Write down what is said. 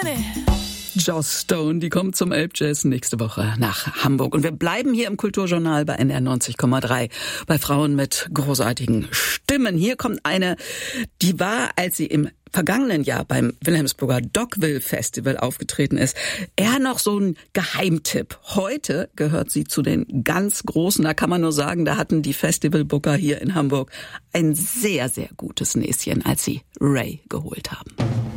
Joss Stone, die kommt zum Elbjazz nächste Woche nach Hamburg. Und wir bleiben hier im Kulturjournal bei NDR 90,3, bei Frauen mit großartigen Stimmen. Hier kommt eine, die war, als sie im vergangenen Jahr beim Wilhelmsburger Dogville Festival aufgetreten ist, eher noch so ein Geheimtipp. Heute gehört sie zu den ganz Großen. Da kann man nur sagen, da hatten die Festivalbooker hier in Hamburg ein sehr, sehr gutes Näschen, als sie Ray geholt haben.